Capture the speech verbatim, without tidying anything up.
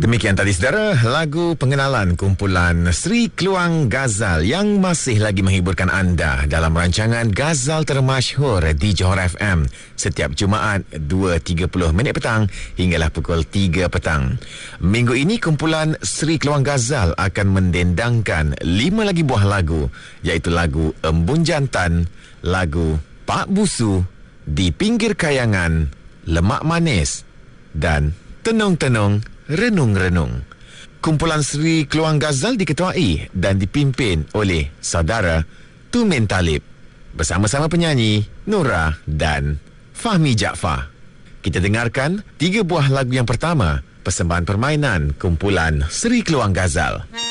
Demikian tadi saudara, lagu pengenalan kumpulan Sri Keluang Ghazal yang masih lagi menghiburkan anda dalam rancangan Ghazal Termasyhur di Johor F M setiap Jumaat dua tiga puluh minit petang hinggalah pukul tiga petang. Minggu ini kumpulan Sri Keluang Ghazal akan mendendangkan lima lagi buah lagu, iaitu lagu Embun Jantan, lagu Pak Busu, Di Pinggir Kayangan, Lemak Manis dan Tenung-Tenung Renung-Renung. Kumpulan Sri Keluang Ghazal diketuai dan dipimpin oleh saudara Tumin Talib bersama-sama penyanyi Nora dan Fahmi Jaafar. Kita dengarkan tiga buah lagu yang pertama, persembahan permainan kumpulan Sri Keluang Ghazal.